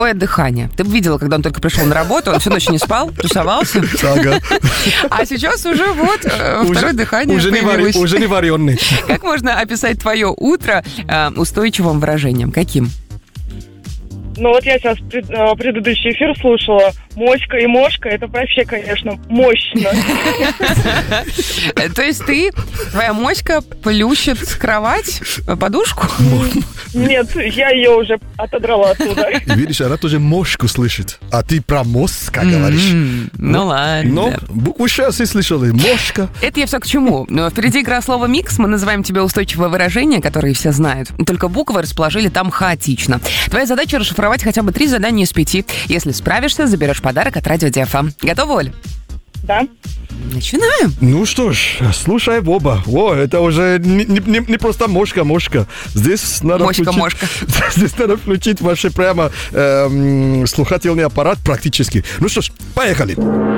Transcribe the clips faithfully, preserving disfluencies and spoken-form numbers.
дыхание. Ты бы видела, когда он только пришел на работу, он всю ночь не спал, тусовался. Ага. А сейчас уже вот э, Уже- второе дыхание Уже не, вари- появилось. уже не вареный. Как можно описать твое утро э, устойчивым выражением? Каким? Ну вот я сейчас пред- э, предыдущий эфир слушала. Моська и мошка, это вообще, конечно, мощно. Э, То есть ты, твоя моська плющит кровать, э, подушку? Нет, я ее уже отодрала оттуда. Видишь, она тоже мошку слышит. А ты про мозг говоришь. М, Ну ладно. Но букву сейчас и слышали. Мошка. Это я все к чему. Но впереди игра слова «микс». Мы называем тебе устойчивое выражение, которое все знают. Только буквы расположили там хаотично. Твоя задача — расшифровать хотя бы три задания из пяти. Если справишься, заберешь подарок от Радио ДФМ. Готова, Оль? Да? Начинаем. Ну что ж, слушай оба. О, это уже не, не- не- не просто мошка-мошка. Здесь надо Мошка-мошка. включить, здесь надо включить ваш прямо эм, слухательный аппарат практически. Ну что ж, поехали.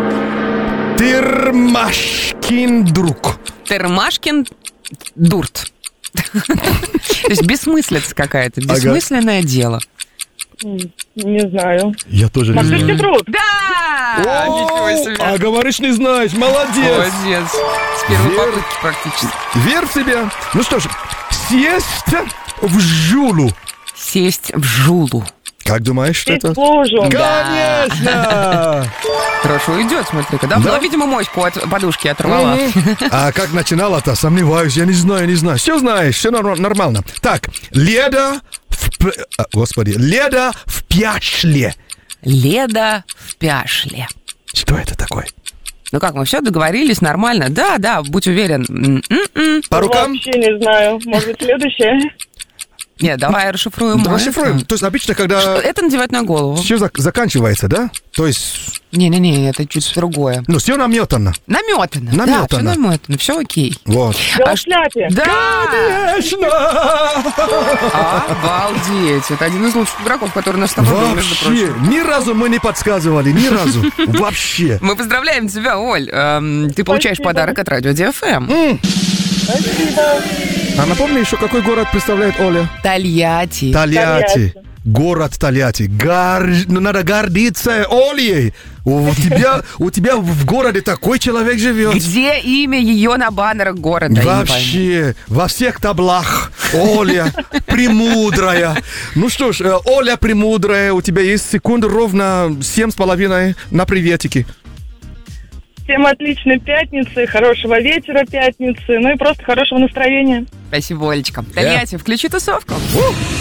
Тырмашкин друг. Термашкин дурт. То есть бессмыслица какая-то. Ага. Бессмысленное дело. М, Не знаю. Я тоже не знаю. Максим Петрук. Да! О, Ничего себе. а говоришь, не знаешь. Молодец. Молодец. С первой Вер- попытки практически. Верь в себя. Ну что ж, съесть в жулу. Сесть в жулу. Как думаешь, что Сесть это? в лужу. Конечно! Хорошо идет, смотри-ка. Давно, Да? видимо, моську от подушки оторвала. А как начинала-то, сомневаюсь, я не знаю, не знаю. Все знаешь, все нормально. Так, Леда в... п- а, Господи, Леда в пяшле. Леда в пяшле. Что это такое? Ну как, мы все договорились нормально? Да, да, будь уверен. М-м-м. По рукам? Вообще не знаю. Может быть, следующее? Нет, давай расшифруем. Давай это. шифруем. То есть обычно, когда Это надевать на голову. все зак- заканчивается, да? То есть, Не-не-не, это чуть другое. ну, все наметано. Наметано. Да, Наметано. все наметано, все окей. Вот. Да, А в шляпе. Да! Конечно! Обалдеть. Это один из лучших игроков, который нас с тобой был, между Вообще, прочим. ни разу мы не подсказывали, ни разу. Вообще. Мы поздравляем тебя, Оль. Эм, ты получаешь Спасибо. подарок от Радио ДФМ. Спасибо. А напомни еще, какой город представляет Оля? Тольятти. Тольятти. Тольятти. Город Тольятти. Гор... ну, Надо гордиться Олей. У тебя, у тебя в городе такой человек живет. Где имя ее на баннерах города? Я не пойму. Вообще, во всех таблах. Оля, премудрая. Ну что ж, э, Оля премудрая, у тебя есть секунд ровно семь с половиной на приветики. Всем отличной пятницы, хорошего вечера пятницы, ну и просто хорошего настроения. Спасибо, Олечка. Тольятти, включи тусовку.